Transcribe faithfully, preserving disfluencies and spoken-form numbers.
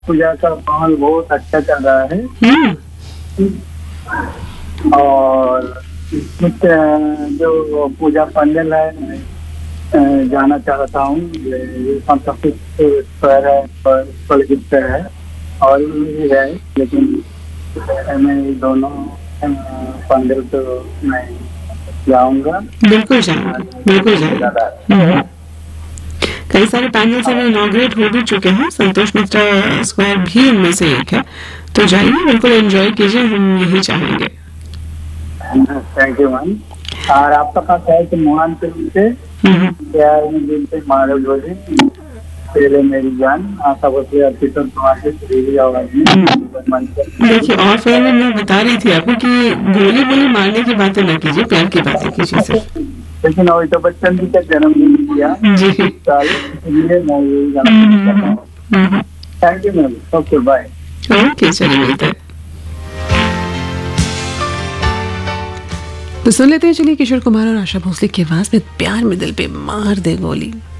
पूजा का माहौल बहुत अच्छा चल रहा है। हम्म। और कुछ अ, जो पूजा पंडल है मैं अ, जाना चाहता हूँ। ये संस्कृत स्क्वायर है, पलगित है और भी है, लेकिन मैं ये दोनों अ, पंडल तो मैं जाऊंगा। बिल्कुल जाएंगे, बिल्कुल जाएंगे। हम्म। कई सारे पैनल्स अभी इनॉग्रेट हो भी चुके हैं, संतोष मित्रा स्क्वायर भी उनमें से एक है। तो जाइए, बिल्कुल एंजॉय कीजिए, हम यही चाहेंगे। Thank you ma'am. और आपका पास है कि मोहन फिल्म से हम्म। प्यार में दिल से मारे बोले पहले मेरी जान आशा बसले अर्पित कुमार से सुरीली आवाज में। देखिए, और फिर मैं बता रही थी आपको कि गोली बोली मारने की बातें ना कीजिए, प्यार की बातें कीजिए सिर्फ। लेकिन वही तो बच्चन जी का जन्मदिन किया जी। इस साल, इसलिए मैं यही गाना कर रहा हूँ। Thank you ma'am. Okay bye. Okay, चलिए मिलते हैं। तो सुन लेते हैं, चलिए, किशोर कुमार और आशा भोसले की आवाज में प्यार में दिल पे मार दे गोली।